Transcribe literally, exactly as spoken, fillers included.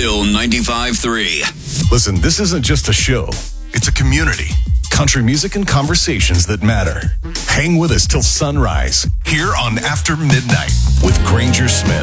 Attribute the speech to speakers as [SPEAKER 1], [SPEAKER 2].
[SPEAKER 1] Hill ninety-five point three.
[SPEAKER 2] Listen, this isn't just a show. It's a community. Country music and conversations that matter. Hang with us till sunrise here on After Midnight with Granger Smith.